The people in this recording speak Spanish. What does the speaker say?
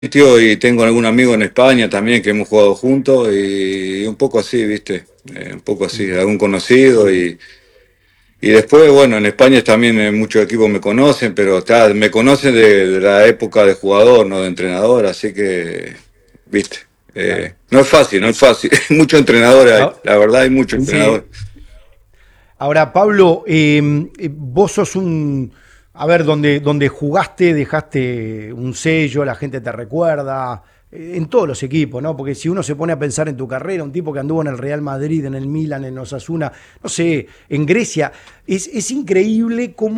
Tío, y tengo algún amigo en España también que hemos jugado juntos y un poco así, ¿viste? Un poco así, Mm, algún conocido y después, bueno, en España también muchos equipos me conocen, pero me conocen de la época de jugador, no de entrenador, así que, ¿viste? claro. No es fácil, no es fácil. Muchos entrenadores hay, Ah, la verdad hay muchos entrenadores. sí. Ahora, Pablo, vos sos un, a ver, donde jugaste, dejaste un sello, la gente te recuerda, en todos los equipos, ¿no? Porque si uno se pone a pensar en tu carrera, un tipo que anduvo en el Real Madrid, en el Milan, en Osasuna, no sé, en Grecia, es increíble cómo